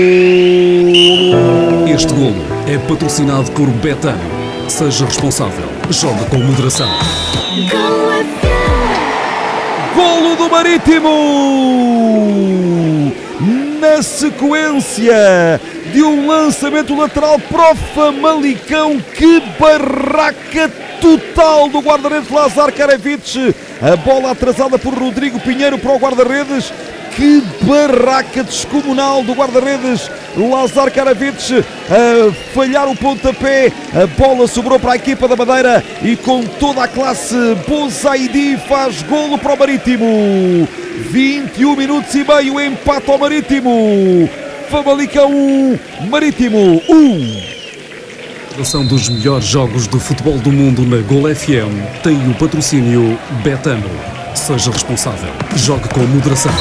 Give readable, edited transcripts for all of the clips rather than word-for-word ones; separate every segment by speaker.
Speaker 1: Este golo é patrocinado por Betano. Seja responsável. Joga com moderação. Golo do Marítimo! Na sequência de um lançamento lateral para o Famalicão, que barraca total do guarda-redes Lazar Karavic. A bola atrasada por Rodrigo Pinheiro para o guarda-redes. Que barraca descomunal do guarda-redes Lazar Karavic a falhar o pontapé. A bola sobrou para a equipa da Madeira e com toda a classe Bozaidi faz golo para o Marítimo. 21 minutos e meio, empate ao Marítimo. Famalicão 1, Marítimo 1. A são dos melhores jogos do futebol do mundo na Gol FM tem o patrocínio Betano. Seja responsável. Jogue com moderação.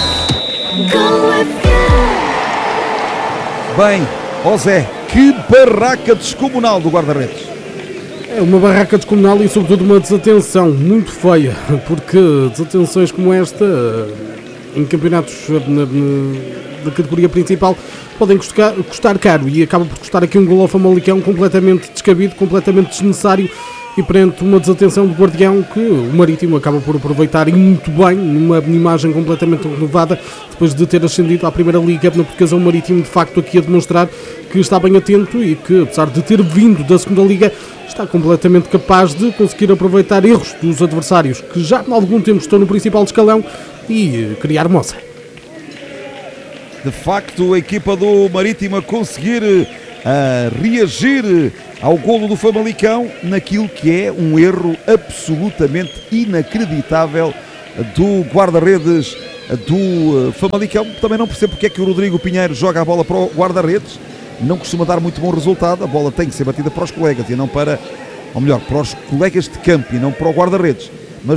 Speaker 1: Bem, ó Zé, que barraca descomunal do guarda-redes.
Speaker 2: É uma barraca descomunal e sobretudo uma desatenção muito feia, porque desatenções como esta em campeonatos da categoria principal podem custar caro, e acaba por custar aqui um golo ao Famalicão completamente descabido, completamente desnecessário, e perante uma desatenção do Guardião que o Marítimo acaba por aproveitar e muito bem, numa imagem completamente renovada, depois de ter ascendido à Primeira Liga na Portuguesa. O Marítimo de facto aqui a demonstrar que está bem atento e que, apesar de ter vindo da Segunda Liga, está completamente capaz de conseguir aproveitar erros dos adversários que já há algum tempo estão no principal escalão e criar moça.
Speaker 3: De facto, a equipa do Marítimo a conseguir reagir ao golo do Famalicão naquilo que é um erro absolutamente inacreditável do guarda-redes do Famalicão. Também não percebo porque é que o Rodrigo Pinheiro joga a bola para o guarda-redes. Não costuma dar muito bom resultado. A bola tem que ser batida para os colegas e não para, ou melhor, para os colegas de campo e não para o guarda-redes.